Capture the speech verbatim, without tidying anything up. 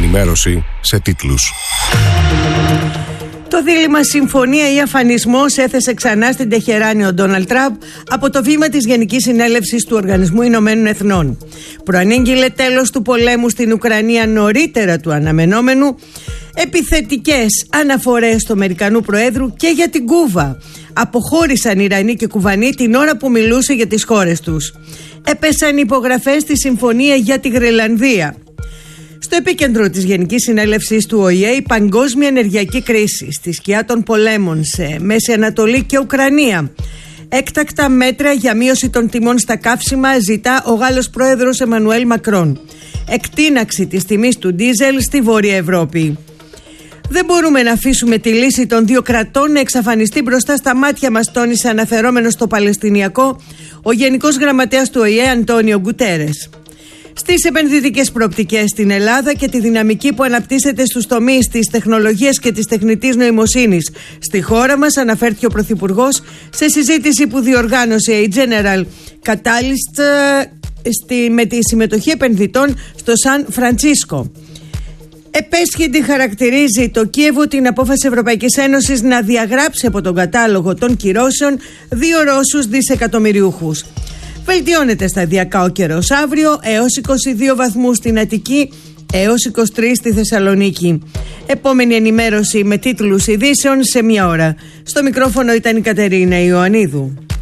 ενημέρωση σε τίτλους. Το δίλημμα συμφωνία ή αφανισμός έθεσε ξανά στην Τεχεράνη ο Ντόναλντ Τραμπ από το βήμα της Γενικής Συνέλευσης του Οργανισμού Ηνωμένων Εθνών. Προανήγγειλε τέλος του πολέμου στην Ουκρανία νωρίτερα του αναμενόμενου, επιθετικές αναφορές του Αμερικανού Προέδρου και για την Κούβα. Αποχώρησαν Ιρανοί και Κουβανοί την ώρα που μιλούσε για τις χώρες τους. Έπεσαν υπογραφές στη συμφωνία για τη Γρενλανδία. Στο επίκεντρο της Γενικής Συνέλευσης του Ο Η Ε, η παγκόσμια ενεργειακή κρίση στη σκιά των πολέμων σε Μέση Ανατολή και Ουκρανία. Έκτακτα μέτρα για μείωση των τιμών στα καύσιμα ζητά ο Γάλλος πρόεδρος Εμμανουέλ Μακρόν. Εκτείναξη της τιμής του ντίζελ στη Βόρεια Ευρώπη. Δεν μπορούμε να αφήσουμε τη λύση των δύο κρατών να εξαφανιστεί μπροστά στα μάτια μας, τόνισε αναφερόμενος στο Παλαιστινιακό ο Γενικός Γραμματέας του Ο Η Ε Αντόνιο Γκουτέρες. Στις επενδυτικές προοπτικές στην Ελλάδα και τη δυναμική που αναπτύσσεται στους τομείς της τεχνολογίας και της τεχνητής νοημοσύνης στη χώρα μας, αναφέρθηκε ο Πρωθυπουργός σε συζήτηση που διοργάνωσε η General Catalyst στη, με τη συμμετοχή επενδυτών στο Σαν Φραντσίσκο. Επέσχυντη χαρακτηρίζει το Κίεβο την απόφαση Ευρωπαϊκής Ένωσης να διαγράψει από τον κατάλογο των κυρώσεων δύο Ρώσους δισεκατομμυριούχους. Βελτιώνεται σταδιακά ο καιρός αύριο, έως είκοσι δύο βαθμούς στην Αττική, έως είκοσι τρεις στη Θεσσαλονίκη. Επόμενη ενημέρωση με τίτλους ειδήσεων σε μία ώρα. Στο μικρόφωνο ήταν η Κατερίνα Ιωαννίδου.